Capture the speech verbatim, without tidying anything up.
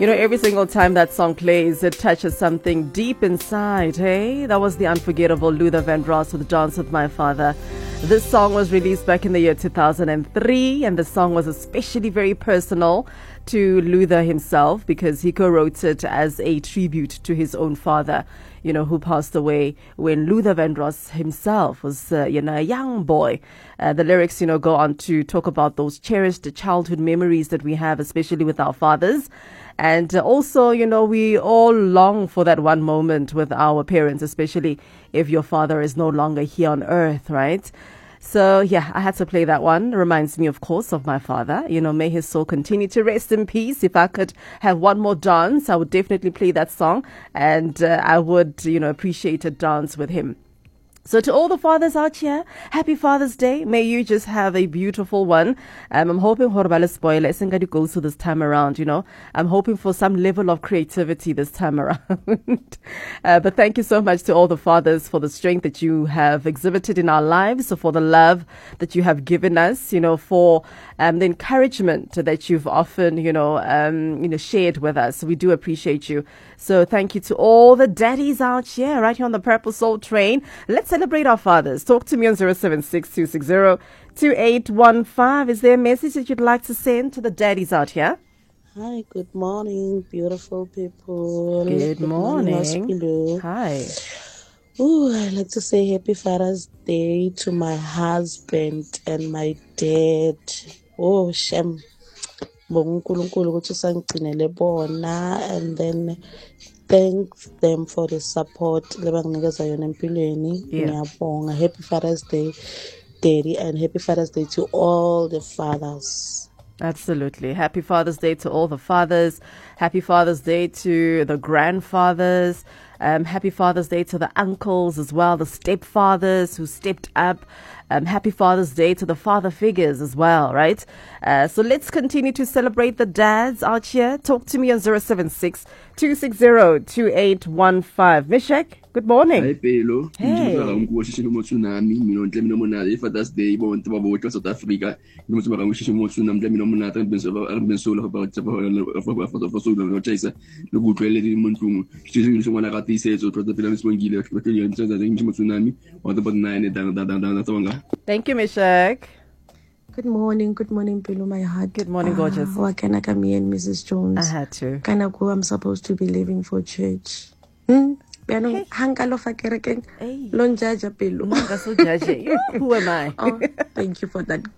You know, every single time that song plays, it touches something deep inside, hey? That was the unforgettable Luther Vandross with Dance with My Father. This song was released back in the year two thousand three, and the song was especially very personal to Luther himself because he co-wrote it as a tribute to his own father, you know, who passed away when Luther Vandross himself was, uh, you know, a young boy. Uh, the lyrics, you know, go on to talk about those cherished childhood memories that we have, especially with our fathers. And also, you know, we all long for that one moment with our parents, especially if your father is no longer here on earth, right? So, yeah, I had to play that one. Reminds me, of course, of my father. You know, may his soul continue to rest in peace. If I could have one more dance, I would definitely play that song. And uh, I would, you know, appreciate a dance with him. So to all the fathers out here, happy Father's Day. May you just have a beautiful one. Um, I'm hoping Horbala spoiler isn't goes to this time around, you know. I'm hoping for some level of creativity this time around. uh, but thank you so much to all the fathers for the strength that you have exhibited in our lives, for the love that you have given us, you know, for um, the encouragement that you've often, you know, um, you know, shared with us. We do appreciate you. So thank you to all the daddies out here, right here on the Purple Soul Train. Let's celebrate our fathers. Talk to me on zero seven six two six zero two eight one five. Is there a message that you'd like to send to the daddies out here? Hi, good morning, beautiful people. Good, good morning. morning Hi. Ooh, I'd like to say happy Father's Day to my husband and my dad. Oh, Shem. And then thanks them for the support. Yeah. Happy Father's Day, Daddy, and happy Father's Day to all the fathers. Absolutely. Happy Father's Day to all the fathers. Happy Father's Day to the grandfathers. Um, happy Father's Day to the uncles as well, the stepfathers who stepped up. Um, happy Father's Day to the father figures as well, right? Uh, so let's continue to celebrate the dads out here. Talk to me on zero seven six two six zero two eight one five. Mishek, good morning. Hi, Pelo. Hey. Father's Day, South Africa. Thank you, Mishak. Good morning, good morning, Pelo, my heart. Good morning, gorgeous. Uh, Wakanaka, me and Missus Jones. I had to. Kanako, I'm supposed to be leaving for church. Hmm? Hey. Hey. Who am I? Oh, thank you for that